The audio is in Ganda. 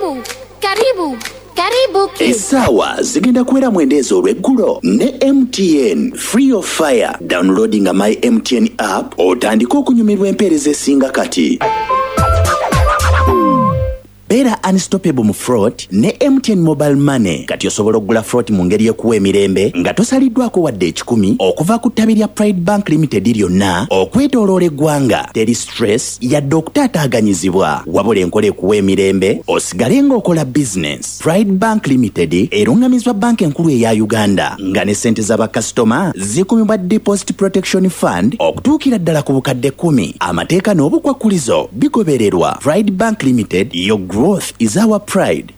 Karibu. Essaawa zigenda kuwera mwendezo olw'eggulo ne MTN free of fire. Downloading my MTN app otandika okunyumirwa empeereza esinga kati. Beera unstoppable mu fraud ne MTN mobile money kati osobola okugula fraud mu ngeri y'okuwa emirembe nga tosaliddwako wadde 10 okuva ku ttabi lya Pride Bank Limited lyonna okwetooloola eggwanga. Teri stress yadde okutaataaganyizibwa wabula enkola ekuwa emirembe osigale ng'okola business. Pride Bank Limited erungamizibwa banka enkulu eya Uganda nga ne ssente z'abakasitoma zikumibwa Deposit Protection Fund okutuukira ddala ku bukadde 10. Amateeka n'obukwakkulizo bigobererwa. Pride Bank Limited, your growth is our pride.